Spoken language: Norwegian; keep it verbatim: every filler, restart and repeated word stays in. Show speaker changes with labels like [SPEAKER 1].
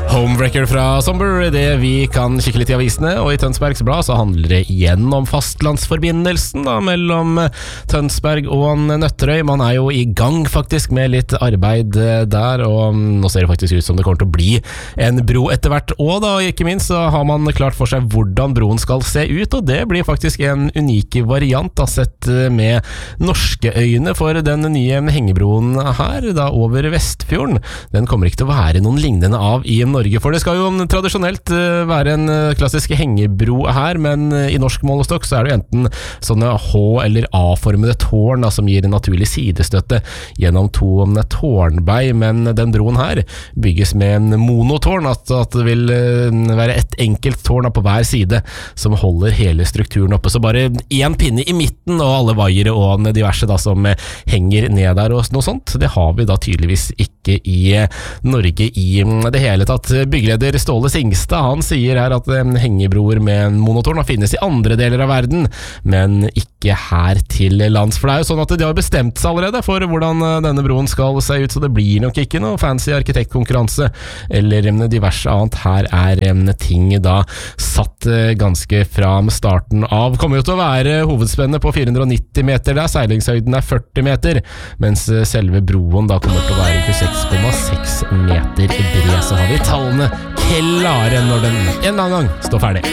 [SPEAKER 1] Homewrecker fra Somber, det vi kan kikke litt i avisene, og i Tønsbergs Blad så handler det igjen om fastlandsforbindelsen da, mellom Tønsberg og Nøtterøy. Man er jo i gang faktisk med litt arbeid der, og nå ser det faktisk ut som det kommer til å bli en bro etter hvert. Og da, ikke minst, så har man klart for seg hvordan broen skal se ut, og det blir faktisk en unik variant da, sett med norske øyne, for den nye hengebroen her, da over Vestfjorden, den kommer ikke til å være noen lignende av i Norge, for det skal jo tradisjonelt være en klassisk hengebro her, men i norsk målestokk så er det enten sånne H- eller A-formede tårn da, som gir en naturlig sidestøtte gjennom to tårnbei, men den broen her bygges med en monotårn, at, at det vil være et enkelt tårn da, på hver side som holder hele strukturen oppe, så bare en pinne i midten og alle vaiere og diverse da, som henger ned der og noe sånt, det har vi da tydeligvis ikke i Norge i det hele tatt. Byggeleder Ståle Singstad, han sier her at hengebroer med monotårn finnes i andre deler av verden, men ikke her til lands, for det er jo sånn at de har bestemt seg allerede for hvordan denne broen skal se ut, så det blir nok ikke noe fancy arkitektkonkurranse eller diverse annet. Her er ting da satt ganske fra starten av. Kommer jo til å være hovedspennet på fire hundre og nitti meter der, seilingshøyden er førti meter, mens selve broen da kommer til å være tjueseks komma seks meter bred. Så har vi tallene klare når den en eller annen gang står ferdig.